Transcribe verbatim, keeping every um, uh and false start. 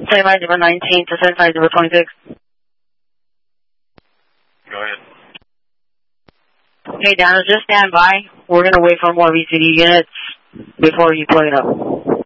seventy-five zero nineteen to seventy-five zero twenty-six. Go ahead. Okay, Daniel, just stand by. We're going to wait for more V C D units before you plug it up.